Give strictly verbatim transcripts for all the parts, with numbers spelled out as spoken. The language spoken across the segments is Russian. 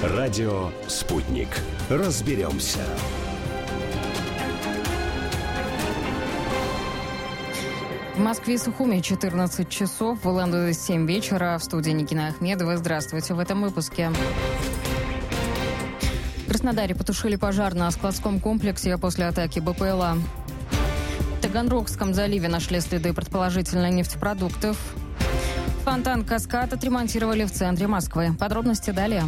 Радио «Спутник». Разберемся. В Москве и Сухуми четырнадцать часов, в Улан-Удэ семь вечера. В студии Никита Ахмедова. Здравствуйте в этом выпуске. В Краснодаре потушили пожар на складском комплексе после атаки БПЛА. В Таганрогском заливе нашли следы предположительно нефтепродуктов. Фонтан «Каскад» отремонтировали в центре Москвы. Подробности далее.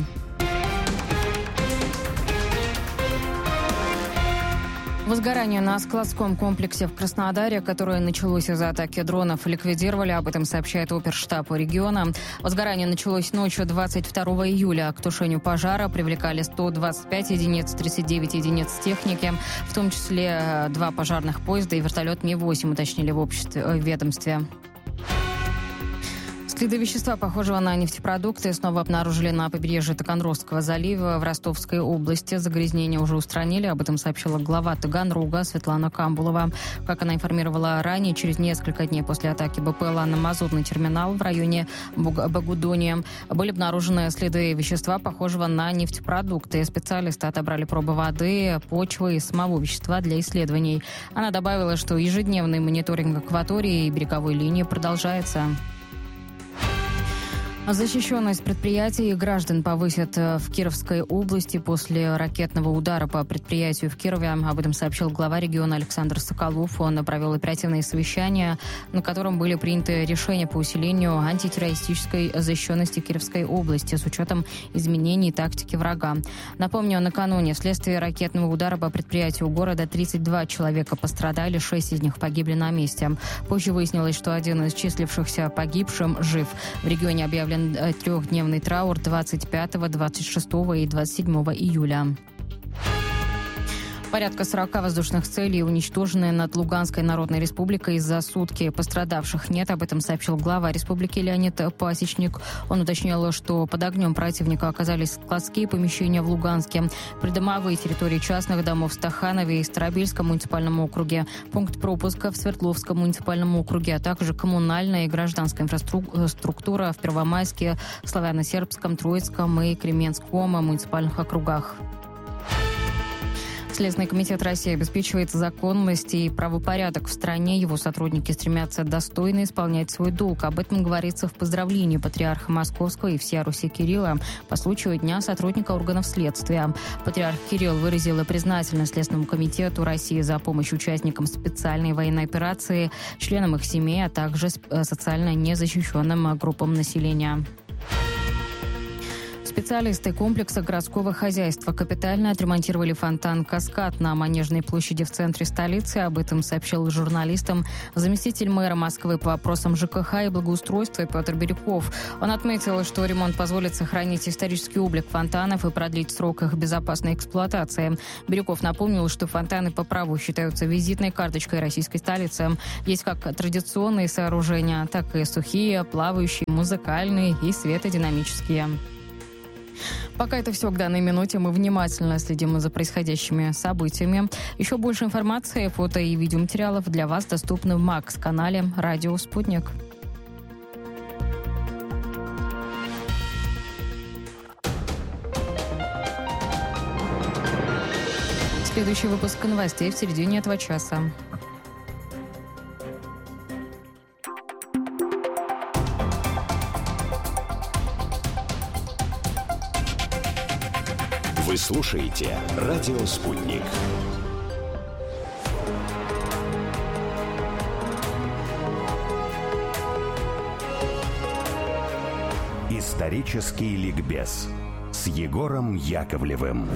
Возгорание на складском комплексе в Краснодаре, которое началось из-за атаки дронов, ликвидировали. Об этом сообщает оперштаб региона. Возгорание началось ночью двадцать второго июля. К тушению пожара привлекали сто двадцать пять единиц, тридцать девять единиц техники, в том числе два пожарных поезда и вертолет Ми восемь, уточнили в обществе, в ведомстве. Следы вещества, похожего на нефтепродукты, снова обнаружили на побережье Таганрогского залива в Ростовской области. Загрязнение уже устранили. Об этом сообщила глава Таганрога Светлана Камбулова. Как она информировала ранее, через несколько дней после атаки БПЛА на мазутный терминал в районе Багудония были обнаружены следы вещества, похожего на нефтепродукты. Специалисты отобрали пробы воды, почвы и самого вещества для исследований. Она добавила, что ежедневный мониторинг акватории и береговой линии продолжается. Защищенность предприятий и граждан повысят в Кировской области после ракетного удара по предприятию в Кирове. Об этом сообщил глава региона Александр Соколов. Он провел оперативные совещания, на котором были приняты решения по усилению антитеррористической защищенности Кировской области с учетом изменений тактики врага. Напомню, накануне вследствие ракетного удара по предприятию города тридцать два человека пострадали, шесть из них погибли на месте. Позже выяснилось, что один из числившихся погибшим жив. В регионе объявлен трехдневный траур двадцать пятого, двадцать шестого и двадцать седьмого июля. Порядка сорока воздушных целей уничтожены над Луганской Народной Республикой за сутки. Пострадавших нет. Об этом сообщил глава республики Леонид Пасечник. Он уточнил, что под огнем противника оказались складские помещения в Луганске, придомовые территории частных домов в Стаханове и Старобельском муниципальном округе, пункт пропуска в Свердловском муниципальном округе, а также коммунальная и гражданская инфраструктура в Первомайске, Славяно-Сербском, Троицком и Кременском муниципальных округах. Следственный комитет России обеспечивает законность и правопорядок в стране. Его сотрудники стремятся достойно исполнять свой долг. Об этом говорится в поздравлении патриарха Московского и всея Руси Кирилла по случаю Дня сотрудника органов следствия. Патриарх Кирилл выразил признательность Следственному комитету России за помощь участникам специальной военной операции, членам их семей, а также социально незащищенным группам населения. Специалисты комплекса городского хозяйства капитально отремонтировали фонтан «Каскад» на Манежной площади в центре столицы. Об этом сообщил журналистам заместитель мэра Москвы по вопросам ЖКХ и благоустройства Петр Бирюков. Он отметил, что ремонт позволит сохранить исторический облик фонтанов и продлить срок их безопасной эксплуатации. Бирюков напомнил, что фонтаны по праву считаются визитной карточкой российской столицы. Есть как традиционные сооружения, так и сухие, плавающие, музыкальные и светодинамические. Пока это все к данной минуте. Мы внимательно следим за происходящими событиями. Еще больше информации, фото и видеоматериалов для вас доступны в Макс-канале «Радио Спутник». Следующий выпуск новостей в середине этого часа. Вы слушаете «Радио Спутник». Исторический ликбез с Егором Яковлевым.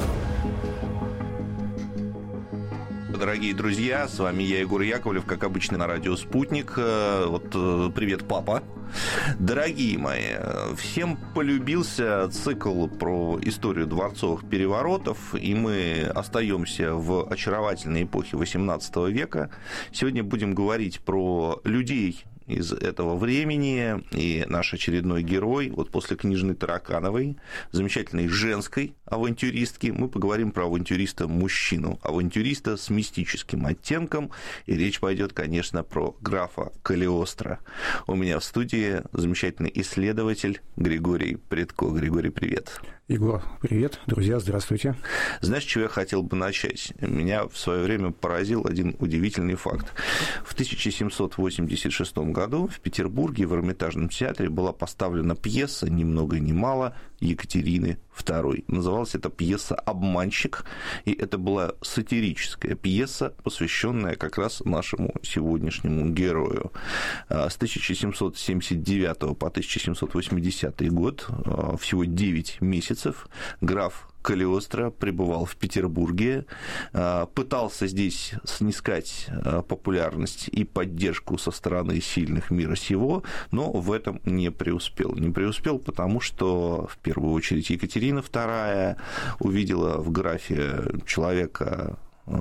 Дорогие друзья, с вами я, Егор Яковлев, как обычно, на радио «Спутник». Вот привет, папа. Дорогие мои, всем полюбился цикл про историю дворцовых переворотов, и мы остаемся в очаровательной эпохе восемнадцатого века. Сегодня будем говорить про людей из этого времени, и наш очередной герой, вот после книжной Таракановой, замечательной женской авантюристки, мы поговорим про авантюриста-мужчину, авантюриста с мистическим оттенком, и речь пойдет, конечно, про графа Калиостро. У меня в студии замечательный исследователь Григорий Предко. Григорий, привет. Егор, привет. Друзья, здравствуйте. Знаешь, с чего я хотел бы начать? Меня в свое время поразил один удивительный факт. В тысяча семьсот восемьдесят шестом году в Петербурге в Эрмитажном театре была поставлена пьеса, ни много ни мало, Екатерины второй. Называлась эта пьеса «Обманщик», и это была сатирическая пьеса, посвященная как раз нашему сегодняшнему герою. С тысяча семьсот семьдесят девятого по тысяча семьсот восьмидесятый год, всего девять месяцев, граф Калиостро пребывал в Петербурге, пытался здесь снискать популярность и поддержку со стороны сильных мира сего, но в этом не преуспел. Не преуспел, потому что, в первую очередь, Екатерина вторая увидела в графе человека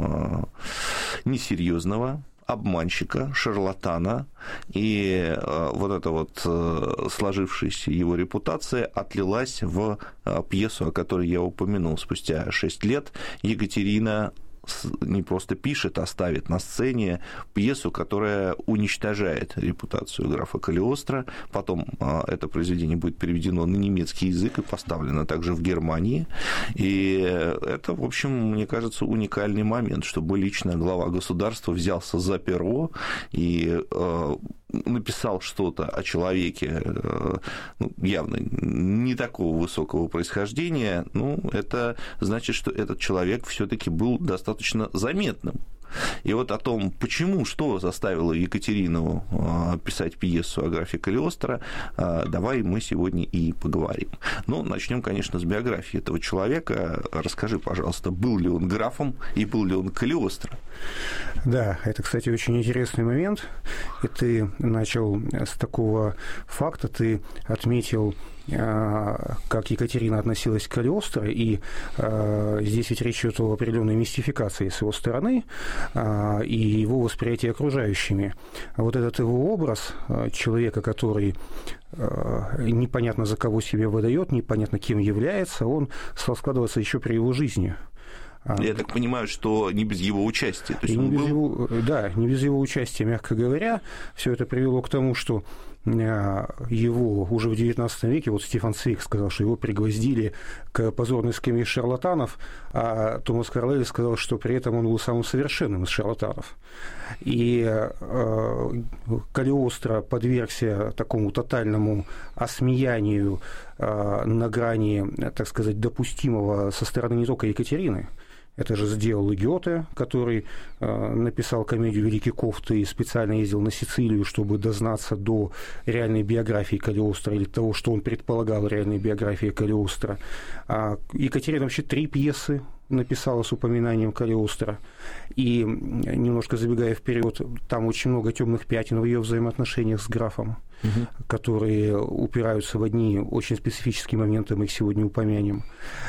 несерьезного, обманщика, шарлатана, и вот эта вот сложившаяся его репутация отлилась в пьесу, о которой я упомянул. Спустя шесть лет Екатерина не просто пишет, а ставит на сцене пьесу, которая уничтожает репутацию графа Калиостро. Потом это произведение будет переведено на немецкий язык и поставлено также в Германии. И это, в общем, мне кажется, уникальный момент, чтобы лично глава государства взялся за перо и написал что-то о человеке, ну, явно не такого высокого происхождения, ну, это значит, что этот человек все-таки был достаточно заметным. И вот о том, почему, что заставило Екатерину писать пьесу о графе Калиостро, давай мы сегодня и поговорим. Но начнем, конечно, с биографии этого человека. Расскажи, пожалуйста, был ли он графом и был ли он Калиостро? Да, это, кстати, очень интересный момент. И ты начал с такого факта, ты отметил, как Екатерина относилась к Калиостро, и э, здесь ведь речь идет о определенной мистификации с его стороны э, и его восприятии окружающими. Вот этот его образ э, человека, который э, непонятно за кого себя выдает, непонятно кем является, он стал складываться еще при его жизни. Я так понимаю, что не без его участия. То есть он не без был... его, да, не без его участия, мягко говоря. Все это привело к тому, что его уже в девятнадцатом веке, вот Стефан Цвейг сказал, что его пригвоздили к позорной скамье шарлатанов, а Томас Карлайль сказал, что при этом он был самым совершенным из шарлатанов. И э, Калиостро подвергся такому тотальному осмеянию э, на грани, так сказать, допустимого со стороны не только Екатерины. Это же сделал и Гёте, который э, написал комедию «Великий Кофты» и специально ездил на Сицилию, чтобы дознаться до реальной биографии Калиостро или того, что он предполагал реальной биографии Калиостро. А Екатерина вообще три пьесы написала с упоминанием Калиостро. И, немножко забегая вперед, там очень много темных пятен в ее взаимоотношениях с графом, угу. которые упираются в одни очень специфические моменты, мы их сегодня упомянем.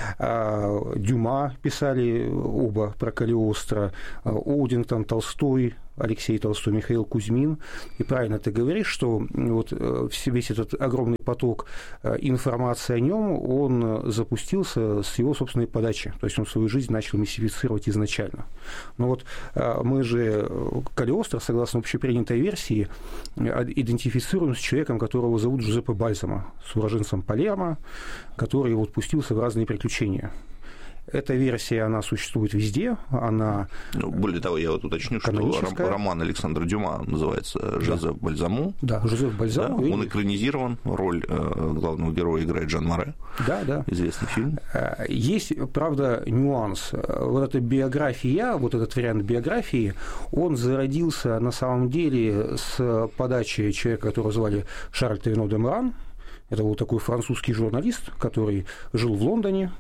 Дюма писали оба про Калиостро, Оудингтон, Толстой, Алексей Толстой, Михаил Кузьмин. И правильно ты говоришь, что вот весь этот огромный поток информации о нем, он запустился с его собственной подачи. То есть он свою жизнь начал мистифицировать изначально. Но вот мы же Калиостро, согласно общепринятой версии, идентифицируем с человеком, которого зовут Джузеппе Бальзамо, с уроженцем Палермо, который вот пустился в разные приключения. Эта версия, она существует везде, она... Ну, более того, я вот уточню, что роман Александра Дюма называется «Жозеф да. Бальзамо». Да, «Жозеф Бальзамо». Да, он экранизирован, роль главного героя играет Жан Море. Да, да. Известный фильм. Есть, правда, нюанс. Вот эта биография, вот этот вариант биографии, он зародился на самом деле с подачи человека, которого звали Шарль Тевино де Моран. Это был такой французский журналист, который жил в Лондоне.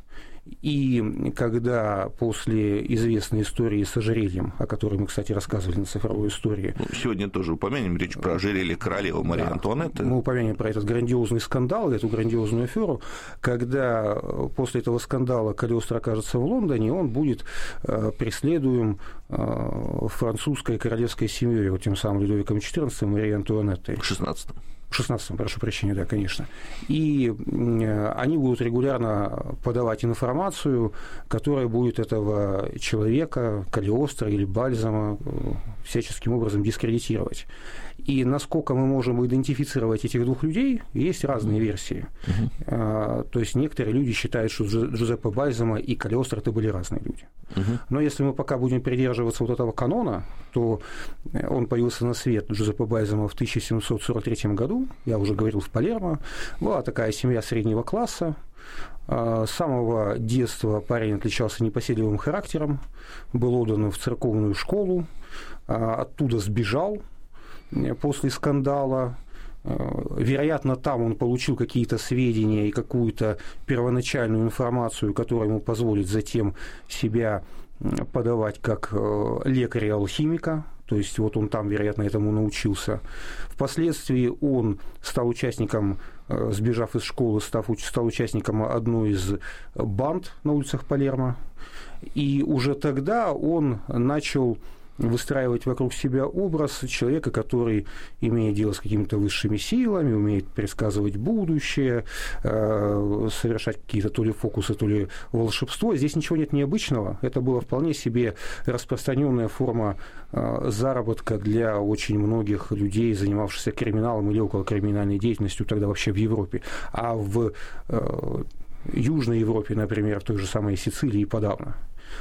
И когда после известной истории с ожерельем, о которой мы, кстати, рассказывали на цифровой истории... Ну, сегодня тоже упомянем речь про ожерелье королевы Марии да, Антуанетты. Мы упомянем про этот грандиозный скандал, эту грандиозную аферу. Когда после этого скандала Калиостро окажется в Лондоне, он будет преследуем французской королевской семьей, вот тем самым Людовиком четырнадцатым и Марией Антуанеттой. В шестнадцатом. В шестнадцатом, прошу прощения, да, конечно. И они будут регулярно подавать информацию, которая будет этого человека, Калиостро или Бальзама, всяческим образом дискредитировать. И насколько мы можем идентифицировать этих двух людей, есть разные версии. Uh-huh. То есть некоторые люди считают, что Джузеппе Бальзама и Калиостро это были разные люди. Uh-huh. Но если мы пока будем придерживаться вот этого канона, то он появился на свет, Джузеппе Бальзама, в тысяча семьсот сорок третьем году, я уже говорил, в Палермо. Была такая семья среднего класса. С самого детства парень отличался непоседливым характером, был отдан в церковную школу, оттуда сбежал после скандала. Вероятно, там он получил какие-то сведения и какую-то первоначальную информацию, которая ему позволит затем себя подавать как лекаря-алхимика. То есть вот он там, вероятно, этому научился. Впоследствии он стал участником, сбежав из школы, став, стал участником одной из банд на улицах Палермо. И уже тогда он начал выстраивать вокруг себя образ человека, который имеет дело с какими-то высшими силами, умеет предсказывать будущее, совершать какие-то то ли фокусы, то ли волшебство. Здесь ничего нет необычного. Это была вполне себе распространенная форма заработка для очень многих людей, занимавшихся криминалом или околокриминальной деятельностью тогда вообще в Европе. А в Южной Европе, например, в той же самой Сицилии подавно.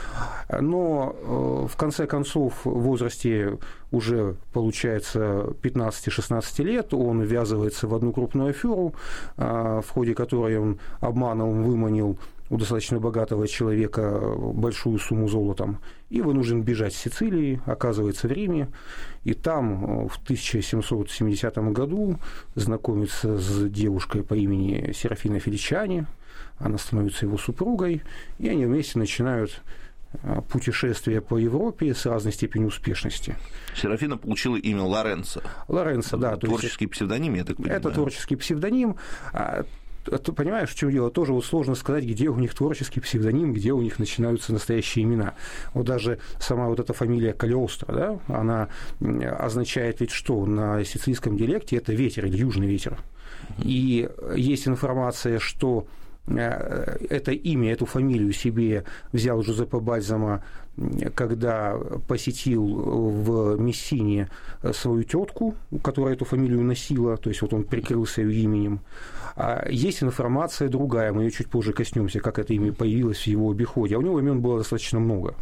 Но в конце концов, в возрасте уже, получается, пятнадцати-шестнадцати лет он ввязывается в одну крупную аферу, в ходе которой он обманом выманил у достаточно богатого человека большую сумму золотом и вынужден бежать с Сицилии, оказывается в Риме, и там в тысяча семьсот семидесятом году знакомится с девушкой по имени Серафина Феличани. Она становится его супругой, и они вместе начинают путешествие по Европе с разной степенью успешности. Серафина получила имя Лоренцо. Лоренцо, да. Творческий есть, псевдоним, я так понимаю. Это творческий псевдоним. Ты понимаешь, в чем дело? Тоже вот сложно сказать, где у них творческий псевдоним, где у них начинаются настоящие имена. Вот даже сама вот эта фамилия Калиостро, да, она означает ведь что? На сицилийском диалекте это ветер или южный ветер. И есть информация, что это имя, эту фамилию себе взял Джузеппе Бальзама, когда посетил в Мессине свою тетку, которая эту фамилию носила, то есть вот он прикрылся ее именем. А есть информация другая, мы ее чуть позже коснемся, как это имя появилось в его обиходе. А у него имен было достаточно много.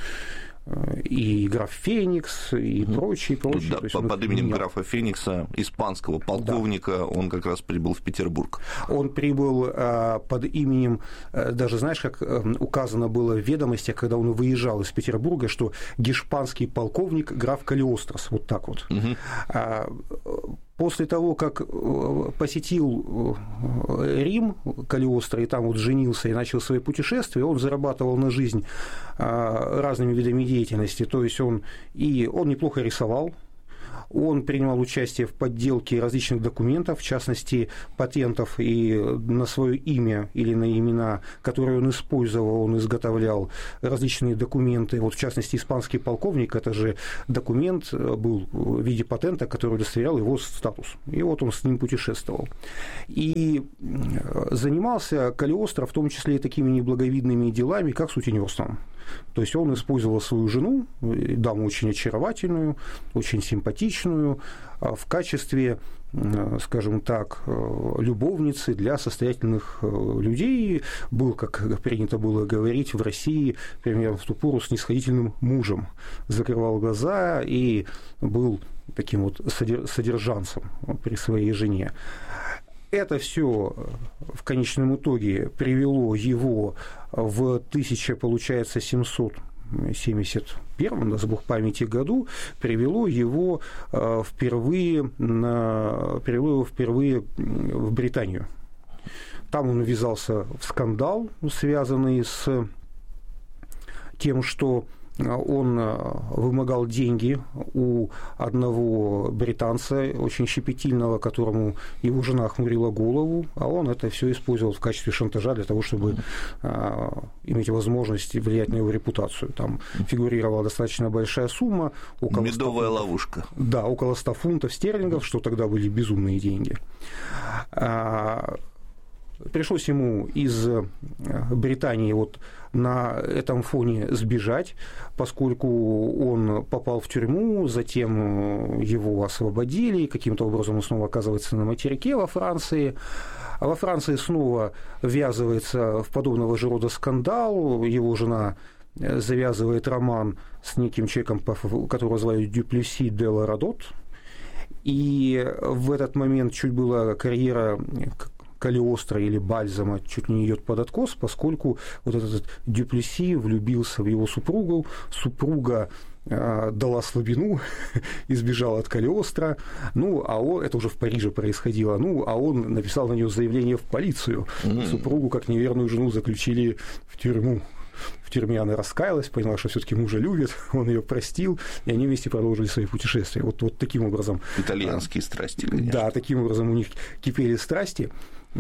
И граф Феникс, и mm-hmm. прочие, прочие. Да, по, под именем графа Феникса, испанского полковника, да. Он как раз прибыл в Петербург. Он прибыл а, под именем, даже знаешь, как указано было в ведомостях, когда он выезжал из Петербурга, что гешпанский полковник граф Калиострос, вот так вот. Mm-hmm. А, после того, как посетил Рим Калиостро и там вот женился и начал свои путешествия, он зарабатывал на жизнь разными видами деятельности. То есть он и он неплохо рисовал. Он принимал участие в подделке различных документов, в частности, патентов, и на свое имя или на имена, которые он использовал, он изготовлял различные документы. Вот, в частности, испанский полковник, это же документ был в виде патента, который удостоверял его статус. И вот он с ним путешествовал. И занимался Калиостро в том числе и такими неблаговидными делами, как сутенерством. То есть он использовал свою жену, даму очень очаровательную, очень симпатичную, в качестве, скажем так, любовницы для состоятельных людей. Был, как принято было говорить в России, примерно в ту пору, снисходительным мужем. Закрывал глаза и был таким вот содержанцем при своей жене. Это все в конечном итоге привело его в тысяча, получается, семьсот семьдесят первом, даст Бог памяти, году, привело его впервые, на, привело его впервые в Британию. Там он ввязался в скандал, связанный с тем, что он вымогал деньги у одного британца, очень щепетильного, которому его жена хмурила голову, а он это все использовал в качестве шантажа для того, чтобы а, иметь возможность влиять на его репутацию. Там фигурировала достаточно большая сумма. Около Медовая ста, ловушка. Да, около ста фунтов стерлингов, что тогда были безумные деньги. А, пришлось ему из Британии вот на этом фоне сбежать, поскольку он попал в тюрьму, затем его освободили, каким-то образом он снова оказывается на материке во Франции. А во Франции снова ввязывается в подобного же рода скандал, его жена завязывает роман с неким человеком, которого звали Дюплесси де Ларадот, и в этот момент чуть была карьера Калиостро или Бальзама чуть не идет под откос, поскольку вот этот Дюплесси влюбился в его супругу, супруга э, дала слабину, избежала от Калиостро, ну, а он, это уже в Париже происходило, ну, а он написал на нее заявление в полицию, mm-hmm. супругу как неверную жену заключили в тюрьму. В тюрьме она раскаялась, поняла, что все-таки мужа любит, он ее простил, и они вместе продолжили свои путешествия. Вот, вот таким образом. Итальянские страсти, конечно. Да, таким образом у них кипели страсти.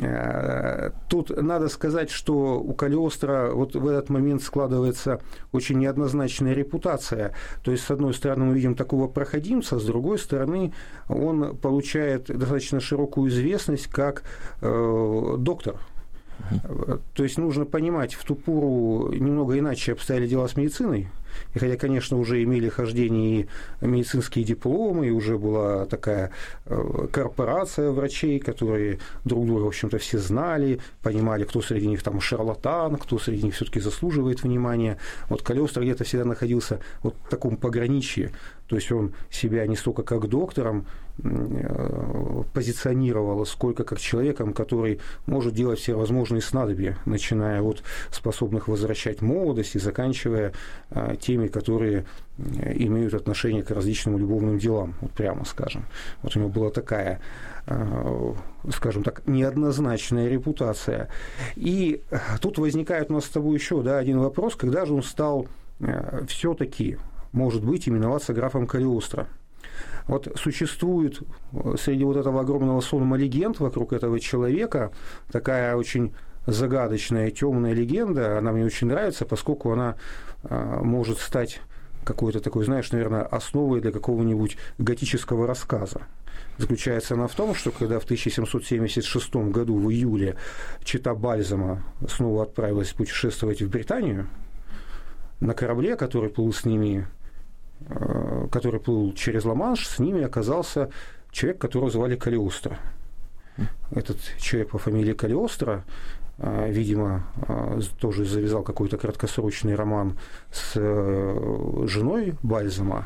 Тут надо сказать, что у Калиостро вот в этот момент складывается очень неоднозначная репутация. То есть, с одной стороны, мы видим такого проходимца, с другой стороны, он получает достаточно широкую известность как э, доктор. То есть нужно понимать, в ту пору немного иначе обстояли дела с медициной. И хотя, конечно, уже имели хождение и медицинские дипломы, и уже была такая корпорация врачей, которые друг друга, в общем-то, все знали, понимали, кто среди них там шарлатан, кто среди них все-таки заслуживает внимания. Вот Калиостро где-то всегда находился вот в таком пограничье. То есть он себя не столько как доктором позиционировал, сколько как человеком, который может делать все возможные снадобья, начиная от способных возвращать молодость и заканчивая теми, которые имеют отношение к различным любовным делам, вот прямо скажем. Вот у него была такая, скажем так, неоднозначная репутация. И тут возникает у нас с тобой еще, да, один вопрос, когда же он стал все-таки, может быть, именоваться графом Калиостро. Вот существует среди вот этого огромного сонма легенд вокруг этого человека такая очень загадочная, темная легенда. Она мне очень нравится, поскольку она а, может стать какой-то такой, знаешь, наверное, основой для какого-нибудь готического рассказа. Заключается она в том, что когда в тысяча семьсот семьдесят шестом году в июле чета Бальзама снова отправилась путешествовать в Британию, на корабле, который плыл с ними, который плыл через Ла-Манш, с ними оказался человек, которого звали Калиостро. Этот человек по фамилии Калиостро, видимо, тоже завязал какой-то краткосрочный роман с женой Бальзама,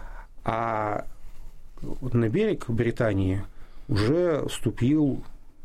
а на берег Британии уже вступил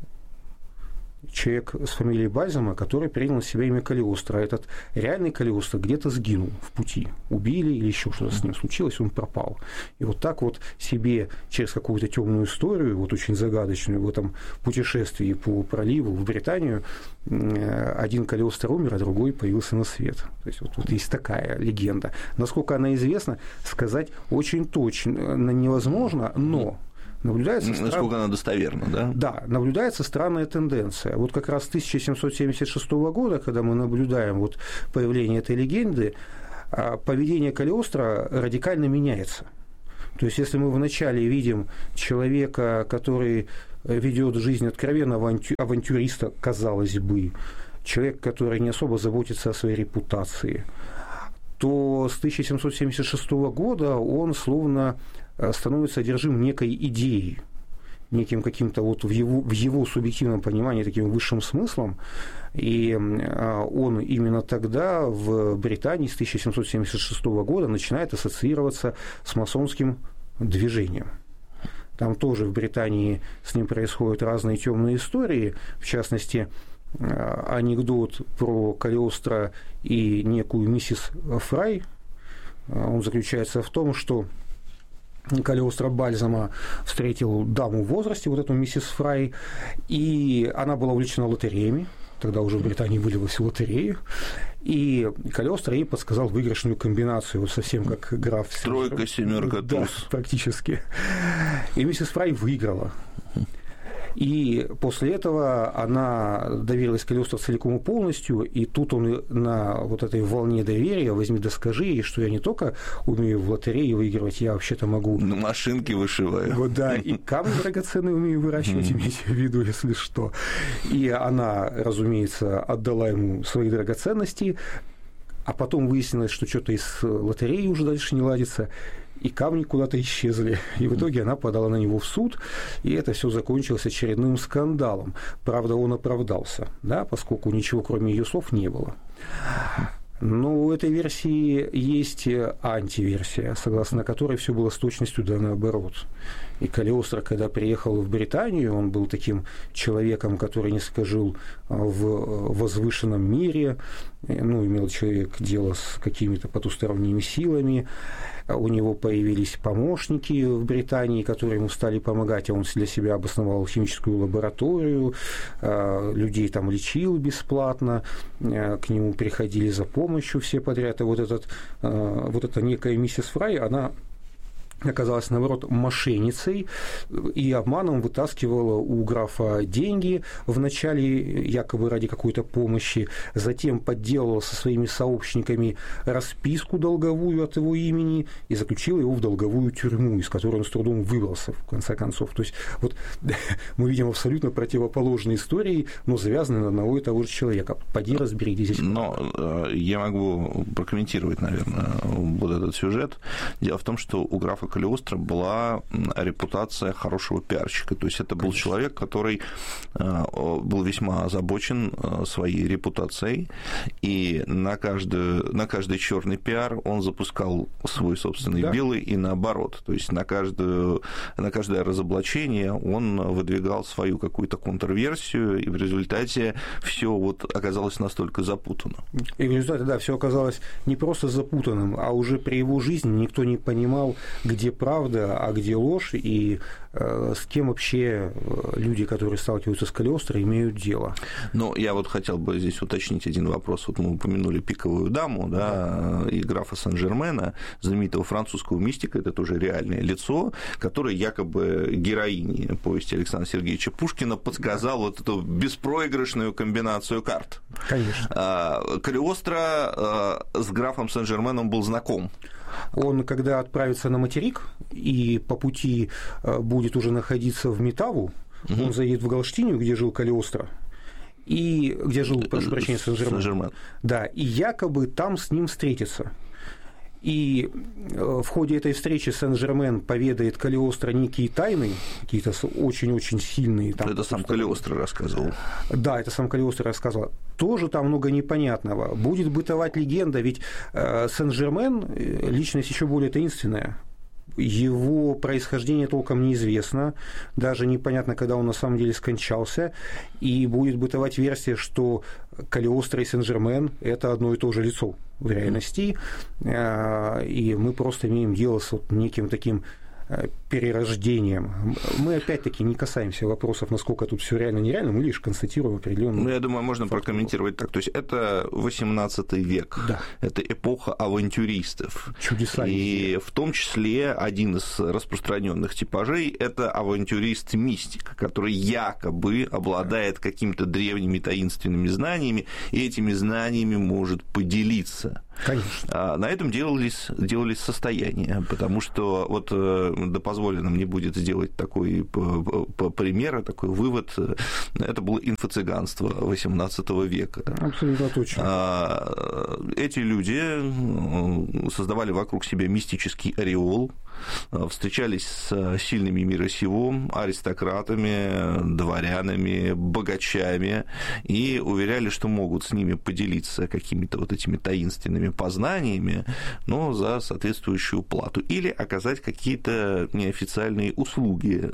человек с фамилией Бальзама, который принял на себя имя Калиостро. Этот реальный Калиостро где-то сгинул в пути. Убили или еще что-то с ним случилось, он пропал. И вот так вот себе через какую-то темную историю, вот очень загадочную, в этом путешествии по проливу в Британию, один Калиостро умер, а другой появился на свет. То есть вот, вот есть такая легенда. Насколько она известна, сказать очень точно невозможно, но наблюдается насколько стран... она достоверна, да? Да, наблюдается странная тенденция. Вот как раз с тысяча семьсот семьдесят шестого года, когда мы наблюдаем вот появление этой легенды, поведение Калиостро радикально меняется. То есть, если мы вначале видим человека, который ведет жизнь откровенно авантю... авантюриста, казалось бы, человек, который не особо заботится о своей репутации, то с тысяча семьсот семьдесят шестого года он словно становится одержим некой идеей, неким каким-то вот в его, в его субъективном понимании таким высшим смыслом. И он именно тогда в Британии с тысяча семьсот семьдесят шестого года начинает ассоциироваться с масонским движением. Там тоже в Британии с ним происходят разные темные истории, в частности, анекдот про Калиостро и некую миссис Фрай. Он заключается в том, что Калиостро Бальзама встретил даму в возрасте, вот эту миссис Фрай, и она была увлечена лотереями. тогда уже в Британии были во всю лотерею, и Калиостро ей подсказал выигрышную комбинацию, вот совсем как граф... Тройка, семерка, туз. Да, практически. И миссис Фрай выиграла. И после этого она доверилась Калиостро целиком и полностью, и тут он на вот этой волне доверия возьми да скажи ей, что я не только умею в лотерее выигрывать, я вообще-то могу... На машинке вышиваю. Вот, да, и камни драгоценные умею выращивать, имейте в виду, если что. И она, разумеется, отдала ему свои драгоценности, а потом выяснилось, что что-то из лотереи уже дальше не ладится, и камни куда-то исчезли. И в итоге она подала на него в суд, и это все закончилось очередным скандалом. Правда, он оправдался, да, поскольку ничего, кроме ее слов, не было. Но у этой версии есть антиверсия, согласно которой все было с точностью да наоборот. И Калиостро, когда приехал в Британию, он был таким человеком, который несколько жил в возвышенном мире, ну, имел человек дело с какими-то потусторонними силами, у него появились помощники в Британии, которые ему стали помогать, а он для себя обосновал химическую лабораторию, людей там лечил бесплатно, к нему приходили за помощью все подряд, и вот, этот, вот эта некая миссис Фрай, она оказалась, наоборот, мошенницей и обманом вытаскивала у графа деньги вначале якобы ради какой-то помощи, затем подделала со своими сообщниками расписку долговую от его имени и заключила его в долговую тюрьму, из которой он с трудом выбрался, в конце концов. То есть вот мы видим абсолютно противоположные истории, но завязанные на одного и того же человека. Поди разберитесь здесь. Но я могу прокомментировать, наверное, вот этот сюжет. Дело в том, что у графа Калиостро была репутация хорошего пиарщика. То есть это был Конечно. человек, который был весьма озабочен своей репутацией, и на, каждую, на каждый черный пиар он запускал свой собственный да. белый, и наоборот. То есть на, каждую, на каждое разоблачение он выдвигал свою какую-то контрверсию, и в результате все вот оказалось настолько запутано. И в результате, да, все оказалось не просто запутанным, а уже при его жизни никто не понимал, где правда, а где ложь, и э, с кем вообще люди, которые сталкиваются с Калиостро, имеют дело. Ну, я вот хотел бы здесь уточнить один вопрос. Вот мы упомянули пиковую даму, да, да. и графа Сен-Жермена, знаменитого французского мистика, это тоже реальное лицо, которое якобы героине повести Александра Сергеевича Пушкина подсказал да. вот эту беспроигрышную комбинацию карт. Конечно. Калиостро с графом Сен-Жерменом был знаком. Он, когда отправится на материк и по пути будет уже находиться в Метаву, угу. он заедет в Галштинию, где жил Калиостро, и где жил, прошу прощения, Сен-Жермен. Сен-Жермен. Да, и якобы там с ним встретится. И в ходе этой встречи Сен-Жермен поведает Калиостро некие тайны, какие-то очень-очень сильные. Там, это сам Калиостро рассказывал. Да, это сам Калиостро рассказывал. Тоже там много непонятного. Будет бытовать легенда, ведь Сен-Жермен – личность еще более таинственная. Его происхождение толком неизвестно, даже непонятно, когда он на самом деле скончался, и будет бытовать версия, что Калиостро и Сен-Жермен – это одно и то же лицо в реальности, и мы просто имеем дело с вот неким таким перерождением. Мы опять-таки не касаемся вопросов, насколько тут все реально нереально, мы лишь констатируем определенную. Ну, я думаю, можно фактуру. Прокомментировать так. То есть это восемнадцатый век, да. это эпоха авантюристов. Чудеса. И в том числе один из распространенных типажей – это авантюрист-мистик, который якобы обладает какими-то древними таинственными знаниями, и этими знаниями может поделиться. Конечно. На этом делались, делались состояния, потому что вот да позволено мне будет сделать такой пример, такой вывод, это было инфо-цыганство восемнадцатого века. Абсолютно точно. Эти люди создавали вокруг себя мистический ореол, встречались с сильными мира сего, аристократами, дворянами, богачами, и уверяли, что могут с ними поделиться какими-то вот этими таинственными познаниями, но за соответствующую плату, или оказать какие-то неофициальные услуги,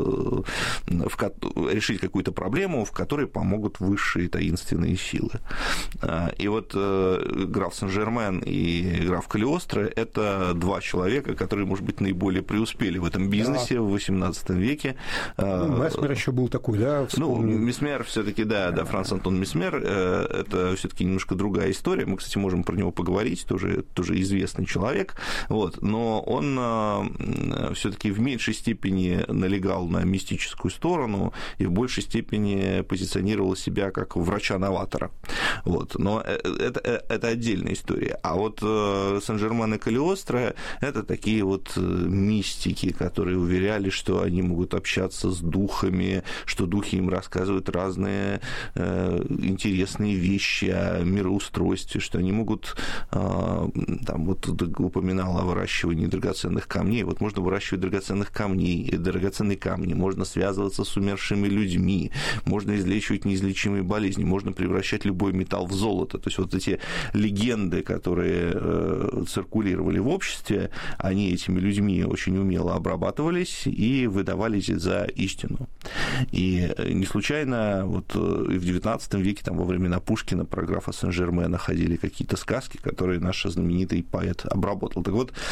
решить какую-то проблему, в которой помогут высшие таинственные силы. И вот граф Сен-Жермен и граф Калиостро – это два человека, которые, может быть, наиболее преуспели в этом бизнесе, да, в восемнадцатом веке. Ну, Месмер еще был такой, да? Вспомню. Ну, Месмер все-таки, да, да, Франц Антон Месмер, это все-таки немножко другая история. Мы, кстати, можем про него поговорить, тоже, тоже известный человек, вот, но он все-таки в меньшей степени налегал на мистическую сторону и в большей степени позиционировал себя как врача-новатора. Вот. Но это, это отдельная история. А вот Сен-Жермен и Калиостро – это такие вот мистики, которые уверяли, что они могут общаться с духами, что духи им рассказывают разные э, интересные вещи о мироустройстве, что они могут, э, там вот упоминал о выращивании драгоценных камней, вот можно выращивать драгоценных камней, драгоценные камни, можно связываться с умершими людьми, можно излечивать неизлечимые болезни, можно превращать любой металл в золото. То есть вот эти легенды, которые э, циркулировали в обществе, они этими людьми очень умело обрабатывались и выдавались за истину. И не случайно вот и в девятнадцатом веке, там, во времена Пушкина, про графа Сен-Жермена ходили какие-то сказки, которые наш знаменитый поэт обработал. Так вот,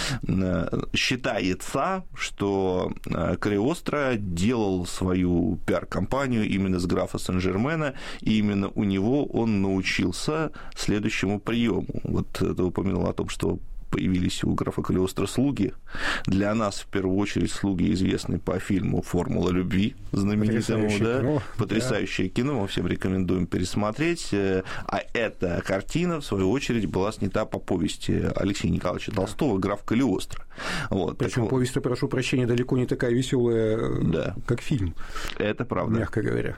считается, что Калиостро делал свою пиар-компанию именно с графа Сен-Жермена, и именно у него он научился следующему приему. Вот ты упомянул о том, что появились у графа Калиостро слуги. Для нас, в первую очередь, слуги известны по фильму «Формула любви», знаменитому, потрясающее, да? кино. Потрясающее да. кино, мы всем рекомендуем пересмотреть. А эта картина, в свою очередь, была снята по повести Алексея Николаевича Толстого «Граф Калиостро». Вот. Причем повесть, прошу прощения, далеко не такая веселая, да. как фильм. Это правда. Мягко говоря.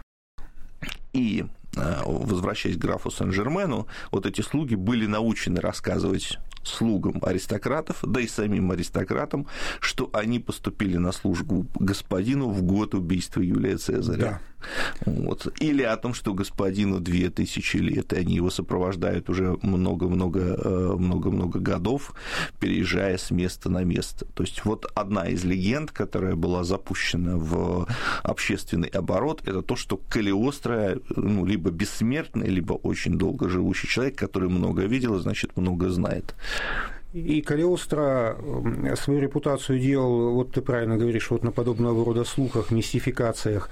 И, возвращаясь к графу Сен-Жермену, вот эти слуги были научены рассказывать слугам аристократов, да и самим аристократам, что они поступили на службу господину в год убийства Юлия Цезаря. Да. Вот. Или о том, что господину две тысячи лет, и они его сопровождают уже много-много, много-много годов, переезжая с места на место. То есть вот одна из легенд, которая была запущена в общественный оборот, это то, что Калиостро, ну, либо бессмертный, либо очень долго живущий человек, который много видел, значит, много знает. И Калиостро свою репутацию делал, вот ты правильно говоришь, вот на подобного рода слухах, мистификациях,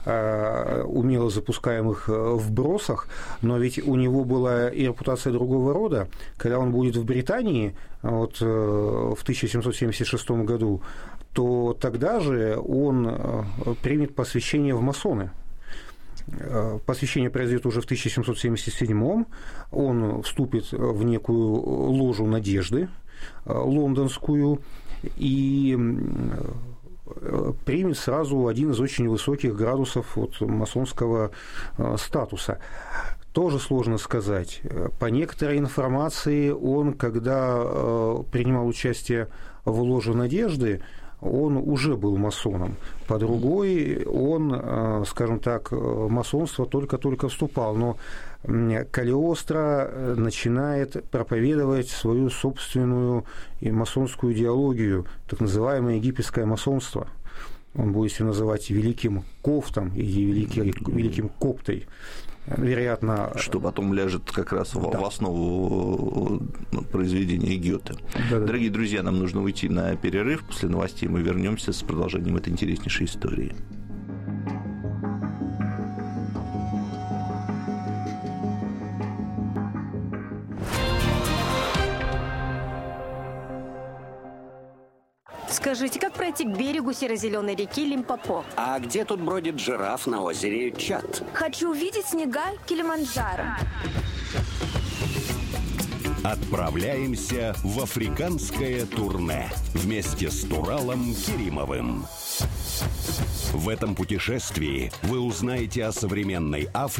умело запускаемых вбросах, но ведь у него была и репутация другого рода. Когда он будет в Британии вот, в тысяча семьсот семьдесят шестом году, то тогда же он примет посвящение в масоны. Посвящение произойдет уже в тысяча семьсот семьдесят седьмом. Он вступит в некую ложу надежды лондонскую и примет сразу один из очень высоких градусов вот масонского статуса. Тоже сложно сказать. По некоторой информации он, когда принимал участие в ложе надежды, он уже был масоном. По другой, он, скажем так, в масонство только-только вступал. Но Калиостро начинает проповедовать свою собственную и масонскую идеологию, так называемое египетское масонство. Он будет себя называть великим кофтом или великим, великим коптой. Вероятно, что потом ляжет как раз в, да. в основу произведения Гёте. Да, Дорогие да. друзья, нам нужно уйти на перерыв. После новостей мы вернемся с продолжением этой интереснейшей истории. Скажите, как пройти к берегу серо-зеленой реки Лимпопо? А где тут бродит жираф на озере Чад? Хочу увидеть снега Килиманджаро. Отправляемся в африканское турне вместе с Туралом Керимовым. В этом путешествии вы узнаете о современной Африке,